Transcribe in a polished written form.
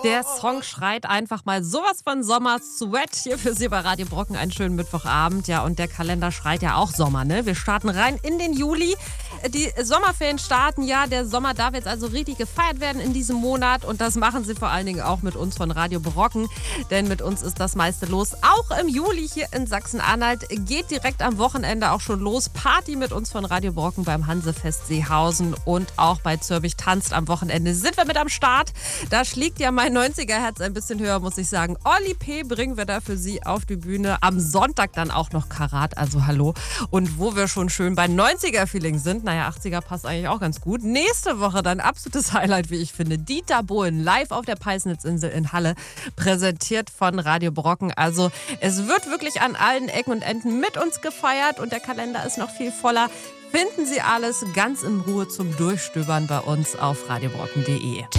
Der Song schreit einfach mal sowas von Sommer. Sweat hier für Sie bei Radio Brocken. Einen schönen Mittwochabend. Ja, und der Kalender schreit ja auch Sommer, ne? Wir starten rein in den Juli. Die Sommerferien starten ja. Der Sommer darf jetzt also richtig gefeiert werden in diesem Monat. Und das machen sie vor allen Dingen auch mit uns von Radio Brocken. Denn mit uns ist das meiste los. Auch im Juli hier in Sachsen-Anhalt geht direkt am Wochenende auch schon los. Party mit uns von Radio Brocken beim Hansefest Seehausen. Und auch bei Zürbich tanzt am Wochenende sind wir mit am Start. Da schlägt ja mein 90er-Herz ein bisschen höher, muss ich sagen. Oli P. bringen wir da für Sie auf die Bühne. Am Sonntag dann auch noch Karat, also hallo. Und wo wir schon schön bei 90er-Feeling sind, naja, 80er passt eigentlich auch ganz gut. Nächste Woche dann absolutes Highlight, wie ich finde. Dieter Bohlen live auf der Peisnitzinsel in Halle, präsentiert von Radio Brocken. Also es wird wirklich an allen Ecken und Enden mit uns gefeiert und der Kalender ist noch viel voller. Finden Sie alles ganz in Ruhe zum Durchstöbern bei uns auf radiobrocken.de.